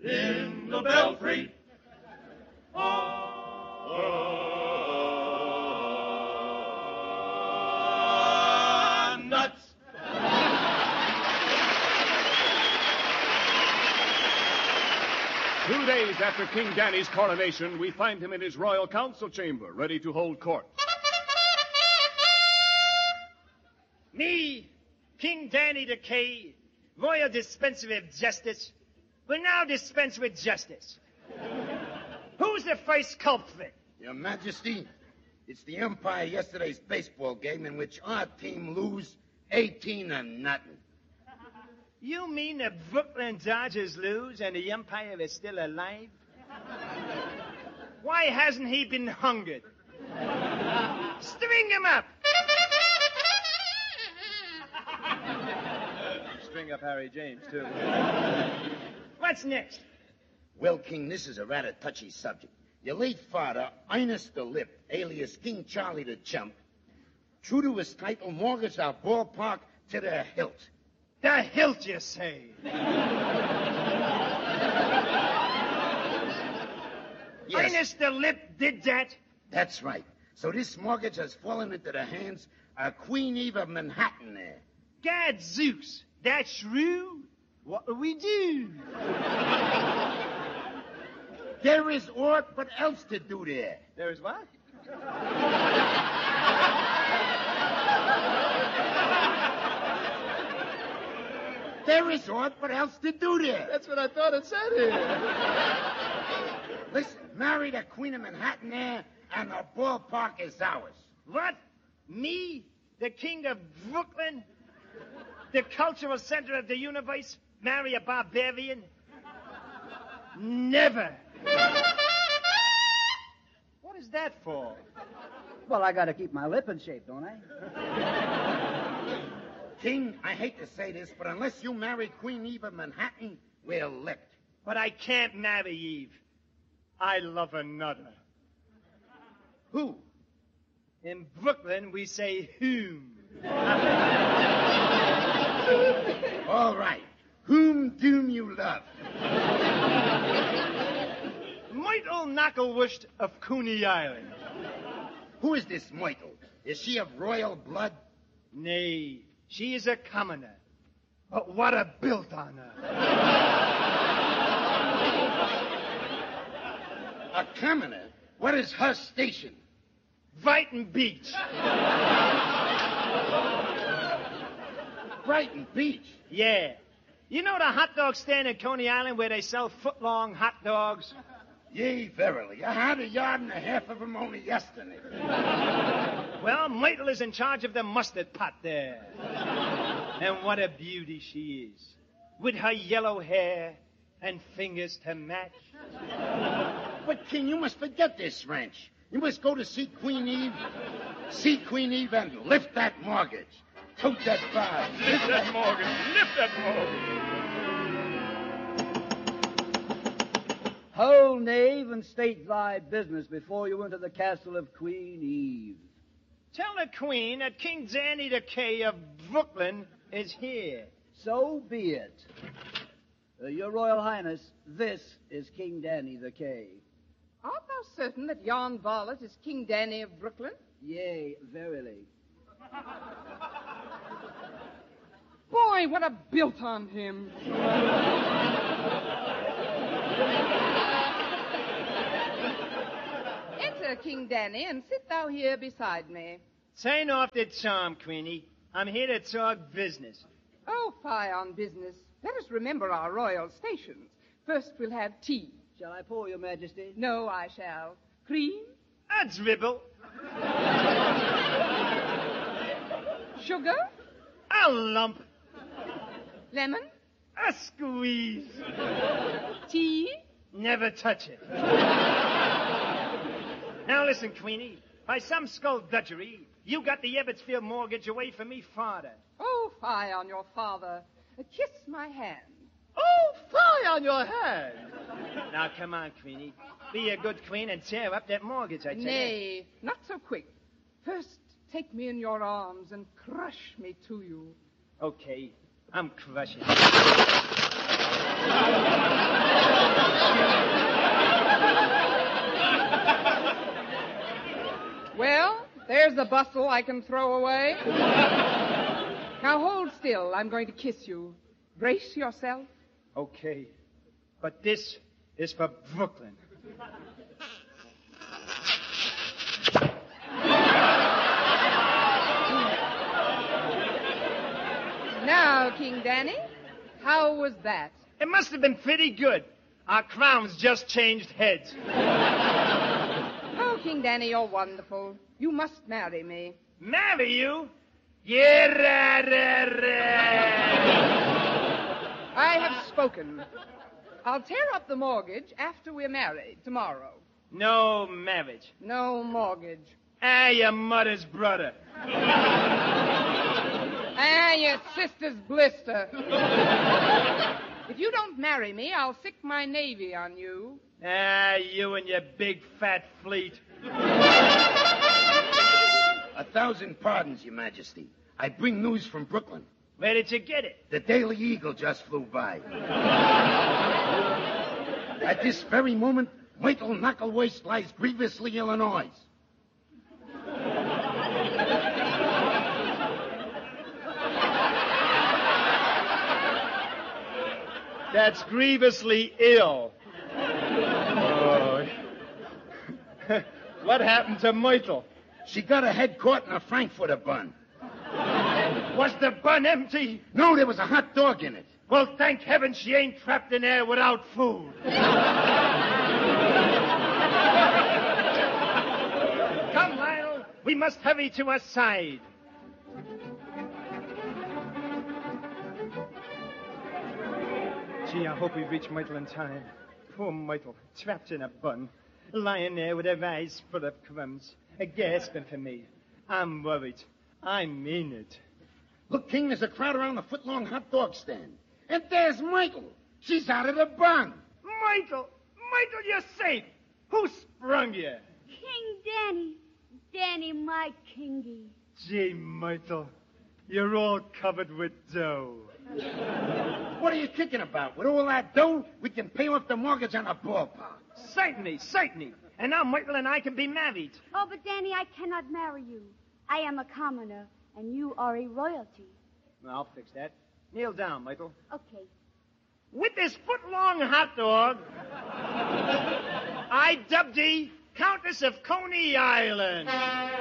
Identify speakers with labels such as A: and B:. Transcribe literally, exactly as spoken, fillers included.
A: in the belfry. Oh, nuts.
B: Two days after King Danny's coronation, we find him in his royal council chamber, ready to hold court.
C: Me, King Danny the K, royal dispenser of justice, will now dispense with justice. Who's the first culprit?
D: Your Majesty, it's the Empire yesterday's baseball game in which our team lose eighteen to nothing.
C: You mean the Brooklyn Dodgers lose and the Empire is still alive? Why hasn't he been hungered? String him up!
E: String up Harry James, too.
C: What's next?
D: Well, King, this is a rather touchy subject. Your late father, Ernest the Lip, alias King Charlie the Chump, true to his title, mortgaged our ballpark to the hilt.
C: The hilt, you say?
D: Yes.
C: Ernest the Lip did that?
D: That's right. So this mortgage has fallen into the hands of Queen Eve of Manhattan there.
C: Gad Zeus, that's true. What do we do?
D: There is aught but else to do there.
E: There is what?
D: There is aught but else to do there.
E: That's what I thought it said here.
D: Listen, marry the Queen of Manhattan there, and the ballpark is ours.
C: What? Me, the king of Brooklyn, the cultural center of the universe, marry a barbarian? Never.
E: What is that for?
F: Well, I gotta keep my lip in shape, don't I?
D: King, I hate to say this, but unless you marry Queen Eve of Manhattan, we're licked.
C: But I can't marry Eve. I love another.
D: Who?
C: In Brooklyn, we say whom.
D: All right. Whom do you love?
C: Myrtle Knucklewurst of Coney Island.
D: Who is this Myrtle? Is she of royal blood?
C: Nay, she is a commoner. But what a built on her.
D: A commoner? What is her station?
C: Brighton Beach.
D: Brighton Beach?
C: Yeah. You know the hot dog stand in Coney Island where they sell foot-long hot dogs?
D: Yea, verily. I had a yard and a half of them only yesterday.
C: Well, Myrtle is in charge of the mustard pot there. And what a beauty she is. With her yellow hair and fingers to match.
D: But, King, you must forget this ranch. You must go to see Queen Eve, see Queen Eve, and lift that mortgage. Tote that bar.
B: Lift that mortgage. Lift that mortgage.
F: Hold, knave, and state thy business before you enter the castle of Queen Eve.
C: Tell the Queen that King Danny the K of Brooklyn is here.
F: So be it. Uh, Your Royal Highness, this is King Danny the K.
G: Art thou certain that yon varlet is King Danny of Brooklyn?
F: Yea, verily.
G: Boy, what a built on him. Enter, King Danny, and sit thou here beside me.
C: Turn off the charm, Queenie. I'm here to talk business.
G: Oh, fie on business. Let us remember our royal stations. First we'll have tea.
F: Shall I pour, Your Majesty?
G: No, I shall. Cream?
C: A dribble.
G: Sugar?
C: A lump.
G: Lemon?
C: A squeeze.
G: Tea?
C: Never touch it. Now listen, Queenie. By some skullduggery, you got the Ebbetsfield mortgage away from me father.
G: Oh, fie on your father. Kiss my hand.
C: Oh, fie on your hand. Now, come on, Queenie. Be a good queen and tear up that mortgage, I tell you.
G: Nay, not so quick. First, take me in your arms and crush me to you.
C: Okay, I'm crushing.
G: There's a bustle I can throw away. Now hold still. I'm going to kiss you. Brace yourself.
C: Okay. But this is for Brooklyn.
G: Now, King Danny, how was that?
C: It must have been pretty good. Our crowns just changed heads.
G: Oh, King Danny, you're wonderful. You must marry me.
C: Marry you? Yeah.
G: I have spoken. I'll tear up the mortgage after we're married tomorrow.
C: No marriage.
G: No mortgage.
C: Ah, your mother's brother.
G: Ah, your sister's blister. If you don't marry me, I'll sick my navy on you.
C: Ah, you and your big fat fleet.
D: A thousand pardons, Your Majesty. I bring news from Brooklyn.
C: Where did you get it?
D: The Daily Eagle just flew by. At this very moment, Myrtle Knucklewaist lies grievously Illinois.
C: That's grievously ill. Oh. What happened to Myrtle?
D: She got her head caught in a Frankfurter bun.
C: Was the bun empty?
D: No, there was a hot dog in it.
C: Well, thank heaven she ain't trapped in there without food. Come, Lionel. We must hurry to her side. Gee, I hope we reach Myrtle in time. Poor Myrtle, trapped in a bun, lying there with her eyes full of crumbs, gasping for me. I'm worried. I mean it.
D: Look, King, there's a crowd around the foot-long hot dog stand. And there's Myrtle. She's out of the bun.
C: Myrtle! Myrtle, you're safe! Who sprung you?
H: King Danny. Danny, my kingy.
C: Gee, Myrtle, you're all covered with dough.
D: What are you kicking about? With all that dough, we can pay off the mortgage on a ballpark.
C: Certainly, certainly. And now Myrtle and I can be married.
H: Oh, but Danny, I cannot marry you. I am a commoner, and you are a royalty.
C: I'll fix that. Kneel down, Myrtle.
H: Okay.
C: With this foot-long hot dog, I dub thee Countess of Coney Island.